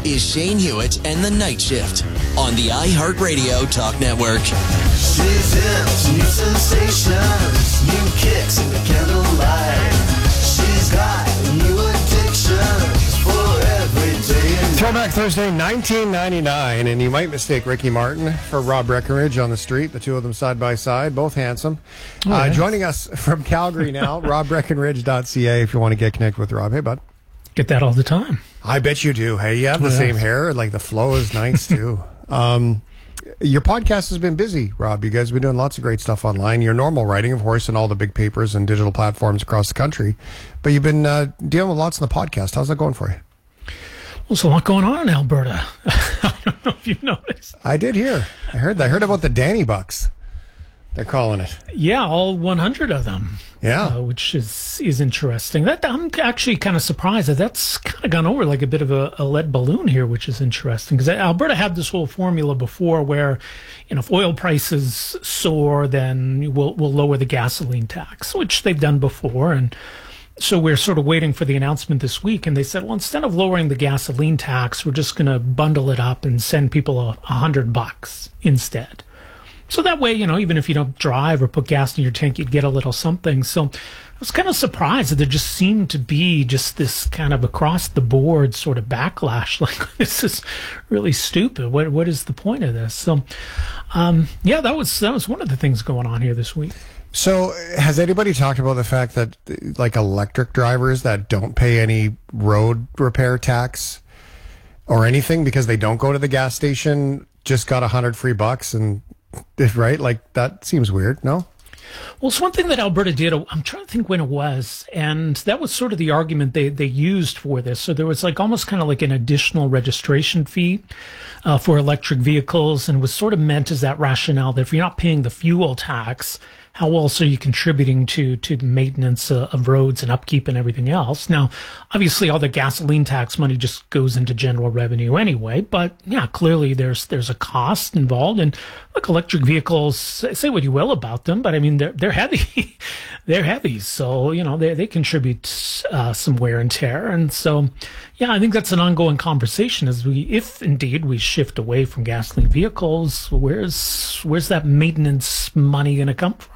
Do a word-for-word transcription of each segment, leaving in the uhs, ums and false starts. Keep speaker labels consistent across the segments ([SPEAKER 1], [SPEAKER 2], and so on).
[SPEAKER 1] is Shane Hewitt and the Night Shift on the iHeartRadio Talk Network.
[SPEAKER 2] She's into new sensations, new kicks in the candlelight. She's got new addictions for every day and night.
[SPEAKER 3] Throwback Thursday, nineteen ninety-nine, and you might mistake Ricky Martin for Rob Breckenridge on the street, the two of them side by side, both handsome.
[SPEAKER 4] Oh,
[SPEAKER 3] uh,
[SPEAKER 4] yes.
[SPEAKER 3] Joining us from Calgary now, rob breckenridge dot c a if you want to get connected with Rob. Hey, bud.
[SPEAKER 4] Get that all the time.
[SPEAKER 3] I bet you do. Hey, you have the
[SPEAKER 4] Yeah.
[SPEAKER 3] same hair. Like, the flow is nice, too. um, your podcast has been busy, Rob. You guys have been doing lots of great stuff online. Your normal writing, of course, in all the big papers and digital platforms across the country. But you've been uh, dealing with lots in the podcast. How's that going for you?
[SPEAKER 4] Well, there's a lot going on in Alberta. I don't know if you've noticed.
[SPEAKER 3] I did hear. I heard I heard about the Danny Bucks. They're calling it.
[SPEAKER 4] Yeah, all one hundred of them.
[SPEAKER 3] Yeah.
[SPEAKER 4] Uh, which is is interesting. That I'm actually kind of surprised that that's kind of gone over like a bit of a, a lead balloon here, which is interesting because Alberta had this whole formula before where, you know, if oil prices soar, then we'll we'll lower the gasoline tax, which they've done before, and so we're sort of waiting for the announcement this week. And they said, well, instead of lowering the gasoline tax, we're just going to bundle it up and send people a, a hundred bucks instead. So that way, you know, even if you don't drive or put gas in your tank, you'd get a little something. So I was kind of surprised that there just seemed to be just this kind of across the board sort of backlash. Like, this is really stupid. What what is the point of this? So, um, yeah, that was that was one of the things going on here this week.
[SPEAKER 3] So has anybody talked about the fact that, like, electric drivers that don't pay any road repair tax or anything because they don't go to the gas station just got a hundred free bucks? And right, like, that seems weird. No.
[SPEAKER 4] Well, it's one thing that Alberta did. I'm trying to think when it was, and that was sort of the argument they, they used for this. So there was like almost kind of like an additional registration fee uh, for electric vehicles, and it was sort of meant as that rationale that if you're not paying the fuel tax, how else are you contributing to to the maintenance uh, of roads and upkeep and everything else? Now, obviously, all the gasoline tax money just goes into general revenue anyway. But yeah, clearly there's there's a cost involved. And look, electric vehicles, say what you will about them, but I mean they're they're heavy, they're heavy. So you know they they contribute uh, some wear and tear. And so yeah, I think that's an ongoing conversation as we, if indeed we shift away from gasoline vehicles, where's where's that maintenance money going to come from?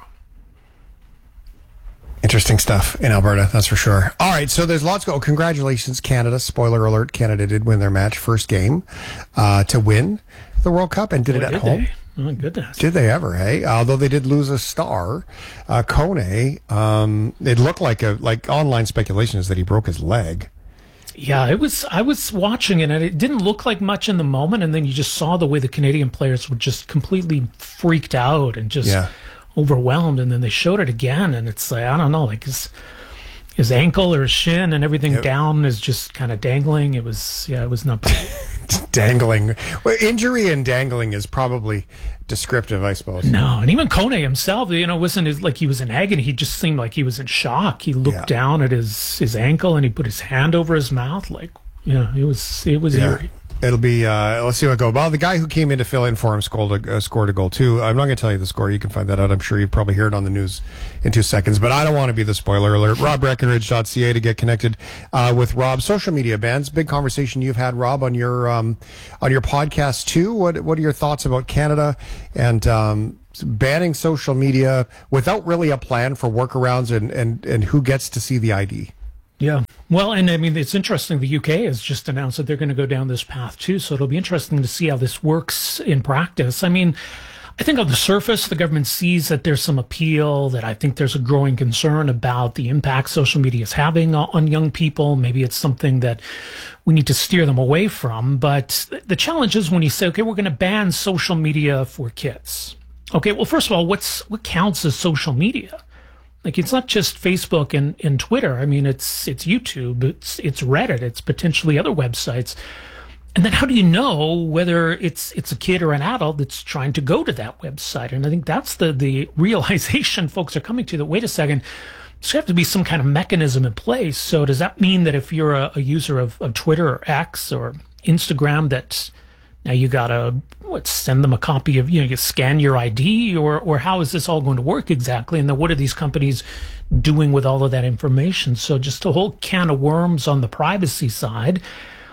[SPEAKER 3] Interesting stuff in Alberta, that's for sure. All right, so there's lots go. Congratulations, Canada. Spoiler alert, Canada did win their match, first game uh, to win the World Cup, and did
[SPEAKER 4] Boy,
[SPEAKER 3] it at
[SPEAKER 4] did
[SPEAKER 3] home.
[SPEAKER 4] They? Oh, goodness.
[SPEAKER 3] Did they ever, hey? Although they did lose a star, uh, Kone. Um, it looked like a like online speculation is that he broke his leg.
[SPEAKER 4] Yeah, it was. I was watching it, and it didn't look like much in the moment, and then you just saw the way the Canadian players were just completely freaked out and just
[SPEAKER 3] Yeah.
[SPEAKER 4] overwhelmed, and then they showed it again, and it's like, I don't know, like his his ankle or his shin and everything
[SPEAKER 3] Yep.
[SPEAKER 4] down is just kind of dangling. It was, yeah, it was not pretty.
[SPEAKER 3] Dangling. Well, injury and dangling is probably descriptive, I suppose.
[SPEAKER 4] No, and even Kone himself, you know, wasn't as, like he was in agony. He just seemed like he was in shock. He looked
[SPEAKER 3] Yeah.
[SPEAKER 4] down at his his ankle and he put his hand over his mouth, like, you know, it was it was
[SPEAKER 3] Yeah.
[SPEAKER 4] eerie.
[SPEAKER 3] It'll be, uh, let's see what goes. Well, the guy who came in to fill in for him scored a, uh, scored a goal, too. I'm not going to tell you the score. You can find that out. I'm sure you probably hear it on the news in two seconds, but I don't want to be the spoiler alert. rob breckenridge dot c a to get connected uh, with Rob. Social media bans, big conversation you've had, Rob, on your um, on your podcast, too. What, what are your thoughts about Canada and um, banning social media without really a plan for workarounds and, and, and who gets to see the I D?
[SPEAKER 4] Yeah. Well, and I mean, it's interesting. The U K has just announced that they're going to go down this path too. So it'll be interesting to see how this works in practice. I mean, I think on the surface, the government sees that there's some appeal, that I think there's a growing concern about the impact social media is having on young people. Maybe it's something that we need to steer them away from. But the challenge is when you say, okay, we're going to ban social media for kids. Okay, well, first of all, what's what counts as social media? Like, it's not just Facebook and, and Twitter. I mean, it's it's YouTube, it's it's Reddit, it's potentially other websites. And then how do you know whether it's it's a kid or an adult that's trying to go to that website? And I think that's the, the realization folks are coming to, that, wait a second, there's have to be some kind of mechanism in place. So does that mean that if you're a, a user of, of Twitter or X or Instagram, that now you got to what send them a copy of, you know, you scan your I D, or or how is this all going to work exactly? And then what are these companies doing with all of that information? So just a whole can of worms on the privacy side.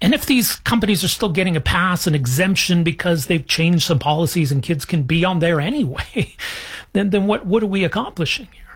[SPEAKER 4] And if these companies are still getting a pass, an exemption because they've changed some policies and kids can be on there anyway, then then what, what are we accomplishing here?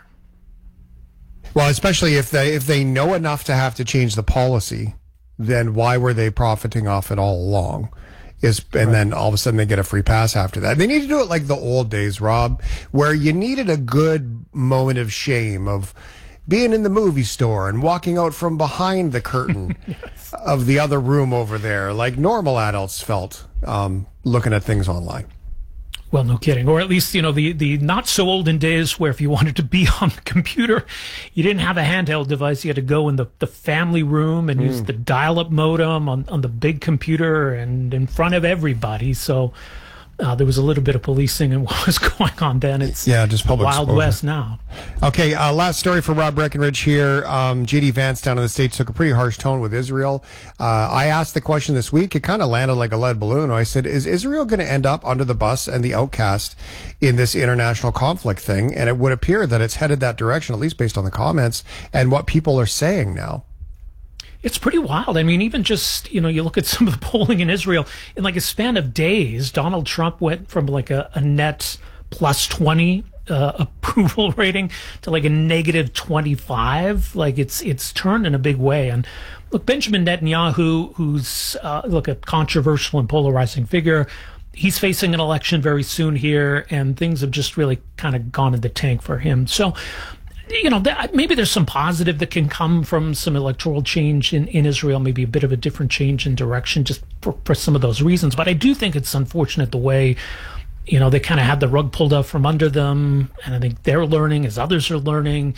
[SPEAKER 3] Well, especially if they if they know enough to have to change the policy, then why were they profiting off it all along? Is and right. Then all of a sudden they get a free pass after that. They need to do it like the old days, Rob, where you needed a good moment of shame of being in the movie store and walking out from behind the curtain yes. of the other room over there, like normal adults felt um, looking at things online.
[SPEAKER 4] Well, no kidding. Or at least, you know, the, the not so olden days where if you wanted to be on the computer, you didn't have a handheld device. You had to go in the, the family room and mm. use the dial-up modem on, on the big computer and in front of everybody. So uh, there was a little bit of policing and what was going on then. It's
[SPEAKER 3] yeah, just public
[SPEAKER 4] Wild
[SPEAKER 3] exposure.
[SPEAKER 4] West now.
[SPEAKER 3] Okay, uh, last story for Rob Breckenridge here. Um, J D Vance down in the States took a pretty harsh tone with Israel. Uh, I asked the question this week. It kind of landed like a lead balloon. I said, is Israel going to end up under the bus and the outcast in this international conflict thing? And it would appear that it's headed that direction, at least based on the comments and what people are saying now.
[SPEAKER 4] It's pretty wild. I mean, even just, you know, you look at some of the polling in Israel, in like a span of days, Donald Trump went from like a, a net plus twenty uh, approval rating to like a negative twenty-five. Like it's it's turned in a big way. And look, Benjamin Netanyahu, who's uh, look a controversial and polarizing figure, he's facing an election very soon here, and things have just really kind of gone in the tank for him. So, you know, maybe there's some positive that can come from some electoral change in, in Israel, maybe a bit of a different change in direction just for, for some of those reasons. But I do think it's unfortunate the way, you know, they kind of had the rug pulled out from under them. And I think they're learning as others are learning.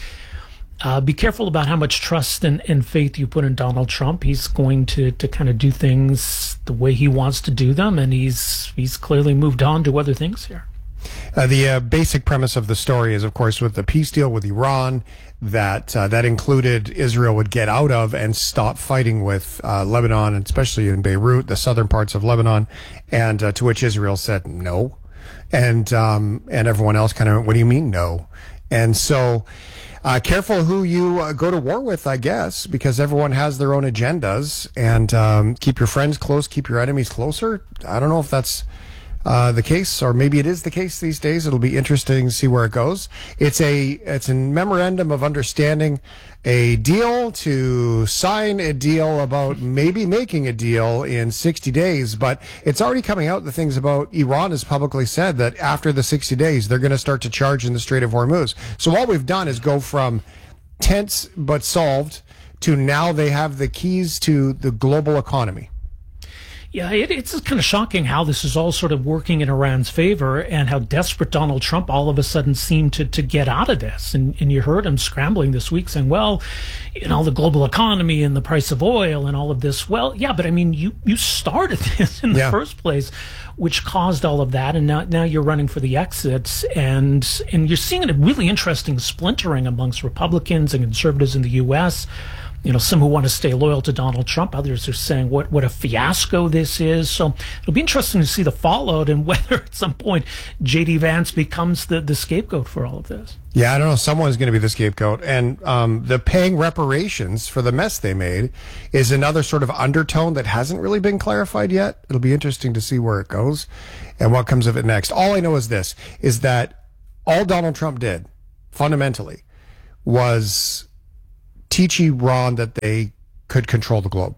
[SPEAKER 4] Uh, be careful about how much trust and, and faith you put in Donald Trump. He's going to, to kind of do things the way he wants to do them. And he's he's clearly moved on to other things here.
[SPEAKER 3] Uh, the uh, basic premise of the story is, of course, with the peace deal with Iran, that uh, that included Israel would get out of and stop fighting with uh, Lebanon, and especially in Beirut, the southern parts of Lebanon, and uh, to which Israel said no, and um, and everyone else kind of went, what do you mean no? And so uh, careful who you uh, go to war with, I guess, because everyone has their own agendas, and um, keep your friends close, keep your enemies closer. I don't know if that's Uh, the case, or maybe it is the case these days. It'll be interesting to see where it goes. It's a it's a memorandum of understanding, a deal to sign a deal about maybe making a deal in sixty days, but it's already coming out. The things about Iran has publicly said that after the sixty days, they're going to start to charge in the Strait of Hormuz. So all we've done is go from tense but solved to now they have the keys to the global economy.
[SPEAKER 4] Yeah, it, it's kind of shocking how this is all sort of working in Iran's favor and how desperate Donald Trump all of a sudden seemed to, to get out of this. And, and you heard him scrambling this week saying, well, you know, the global economy and the price of oil and all of this. Well, yeah, but I mean, you, you started this in the yeah. first place, which caused all of that. And now, now you're running for the exits. And, and you're seeing a really interesting splintering amongst Republicans and conservatives in the U S You know, some who want to stay loyal to Donald Trump, others are saying what, what a fiasco this is. So it'll be interesting to see the fallout and whether at some point J D Vance becomes the, the scapegoat for all of this.
[SPEAKER 3] Yeah, I don't know. Someone's going to be the scapegoat. And um, the paying reparations for the mess they made is another sort of undertone that hasn't really been clarified yet. It'll be interesting to see where it goes and what comes of it next. All I know is this, is that all Donald Trump did, fundamentally, was teach Iran that they could control the globe.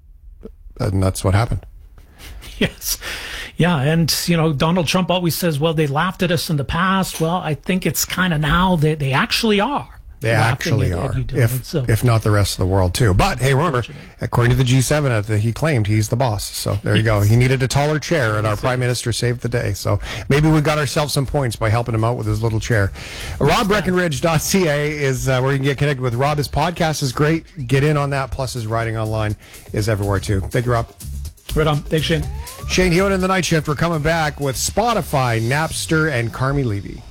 [SPEAKER 3] And that's what happened.
[SPEAKER 4] Yes. Yeah. And, you know, Donald Trump always says, well, they laughed at us in the past. Well, I think it's kind of now that they actually are.
[SPEAKER 3] They actually are, if, so. if not the rest of the world, too. But, hey, remember, according to the G seven, he claimed he's the boss. So there you go. He needed a taller chair, and our prime minister saved the day. So maybe we got ourselves some points by helping him out with his little chair. rob breckenridge dot c a is uh, where you can get connected with Rob. His podcast is great. Get in on that. Plus, his writing online is everywhere, too. Thank you, Rob.
[SPEAKER 4] Right on. Thanks, Shane.
[SPEAKER 3] Shane Hewitt in the Night Shift. We're coming back with Spotify, Napster, and Carmi Levy.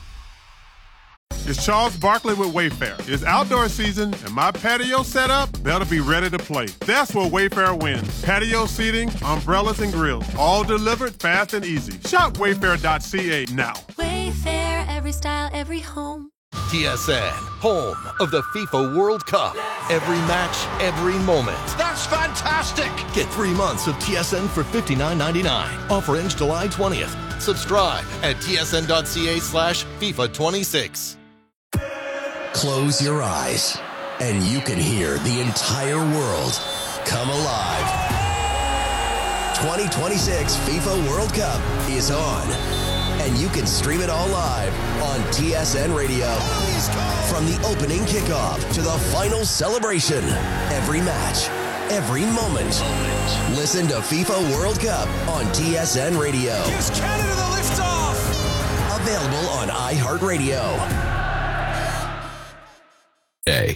[SPEAKER 5] It's Charles Barkley with Wayfair. It's outdoor season, and my patio setup better be ready to play. That's where Wayfair wins. Patio seating, umbrellas, and grills, all delivered fast and easy. Shop wayfair dot c a now.
[SPEAKER 6] Wayfair, every style, every home.
[SPEAKER 1] T S N, home of the FIFA World Cup. Every match, every moment.
[SPEAKER 7] That's fantastic! Get three months of T S N for fifty-nine ninety-nine. Offer ends July twentieth. Subscribe at tsn.ca slash FIFA 26.
[SPEAKER 1] Close your eyes, and you can hear the entire world come alive. twenty twenty-six FIFA World Cup is on, and you can stream it all live on T S N Radio. From the opening kickoff to the final celebration, every match, every moment. Listen to FIFA World Cup on T S N Radio.
[SPEAKER 2] Here's Canada the liftoff.
[SPEAKER 1] Available on iHeartRadio.
[SPEAKER 8] A.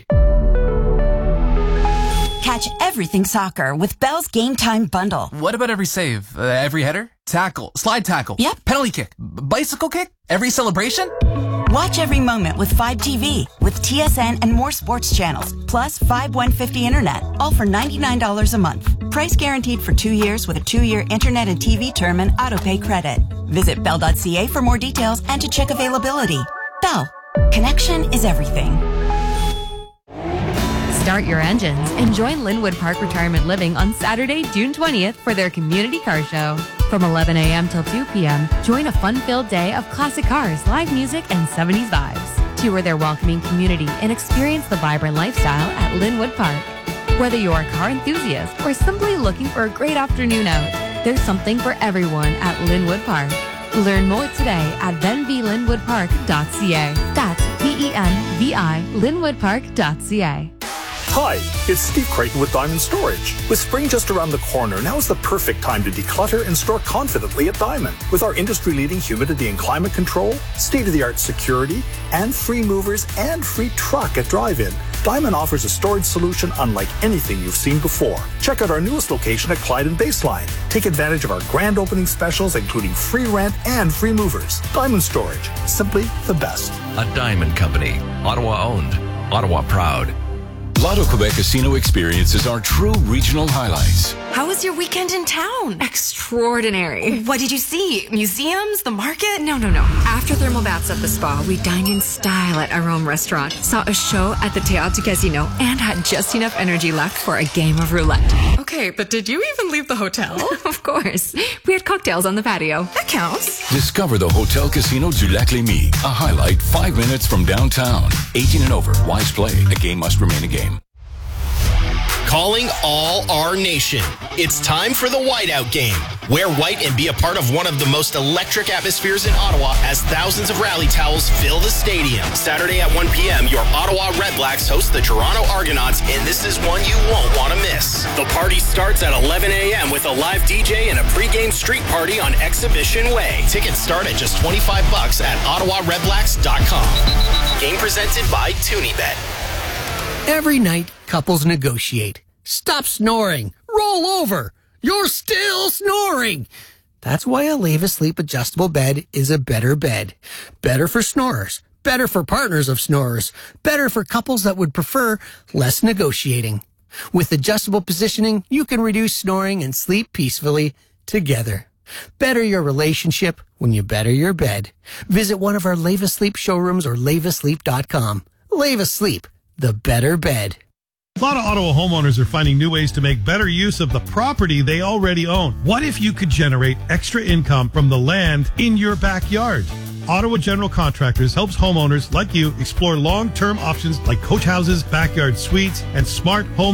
[SPEAKER 9] Catch everything soccer with Bell's Game Time Bundle.
[SPEAKER 10] What about every save? Uh, every header? Tackle? Slide tackle?
[SPEAKER 9] Yep.
[SPEAKER 10] Penalty kick? B- bicycle kick? Every celebration?
[SPEAKER 9] Watch every moment with Fibe T V with T S N and more sports channels, plus Fibe one fifty Internet, all for ninety-nine dollars a month. Price guaranteed for two years with a two-year Internet and T V term and autopay credit. Visit bell dot c a for more details and to check availability. Bell. Connection is everything.
[SPEAKER 11] Start your engines and join Linwood Park Retirement Living on Saturday, June twentieth for their community car show. From eleven a.m. till two p.m., join a fun-filled day of classic cars, live music, and seventies vibes. Tour their welcoming community and experience the vibrant lifestyle at Linwood Park. Whether you're a car enthusiast or simply looking for a great afternoon out, there's something for everyone at Linwood Park. Learn more today at venvi linwood park dot c a. That's V E N V I linwood park dot c a.
[SPEAKER 12] Hi, it's Steve Creighton with Diamond Storage. With spring just around the corner, now is the perfect time to declutter and store confidently at Diamond. With our industry-leading humidity and climate control, state-of-the-art security, and free movers and free truck at drive-in, Diamond offers a storage solution unlike anything you've seen before. Check out our newest location at Clyde and Baseline. Take advantage of our grand opening specials, including free rent and free movers. Diamond Storage, simply the best.
[SPEAKER 8] A Diamond Company. Ottawa owned. Ottawa proud. Lotto Quebec Casino experiences are true regional highlights.
[SPEAKER 13] How was your weekend in town? Extraordinary. What did you see? Museums? The market? No, no, no. After thermal baths at the spa, we dined in style at our own restaurant, saw a show at the Teatro Casino, and had just enough energy left for a game of roulette. Okay, but did you even leave the hotel? Of course. We had cocktails on the patio. That counts.
[SPEAKER 8] Discover the Hotel Casino du Lac-Lémy, a highlight five minutes from downtown. eighteen and over. Wise play. A game must remain a game.
[SPEAKER 1] Calling all our nation. It's time for the Whiteout Game. Wear white and be a part of one of the most electric atmospheres in Ottawa as thousands of rally towels fill the stadium. Saturday at one p.m., your Ottawa Redblacks host the Toronto Argonauts, and this is one you won't want to miss. The party starts at eleven a.m. with a live D J and a pregame street party on Exhibition Way. Tickets start at just twenty-five bucks at ottawa redblacks dot com. Game presented by TunyBet.
[SPEAKER 14] Every night, couples negotiate. Stop snoring. Roll over. You're still snoring. That's why a Leva Sleep adjustable bed is a better bed. Better for snorers. Better for partners of snorers. Better for couples that would prefer less negotiating. With adjustable positioning, you can reduce snoring and sleep peacefully together. Better your relationship when you better your bed. Visit one of our Leva Sleep showrooms or leva sleep dot com. Leva Sleep. The better bed.
[SPEAKER 15] A lot of Ottawa homeowners are finding new ways to make better use of the property they already own. What if you could generate extra income from the land in your backyard? Ottawa General Contractors helps homeowners like you explore long-term options like coach houses, backyard suites, and smart home